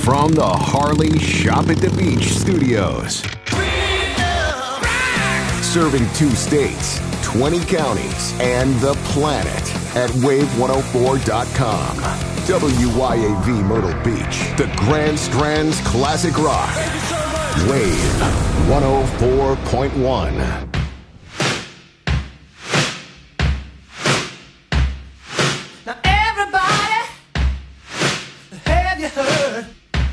from the Harley Shop at the Beach studios. Serving 2 states, 20 counties, and the planet at wave104.com. WYAV Myrtle Beach, the Grand Strands Classic Rock. Wave 104.1.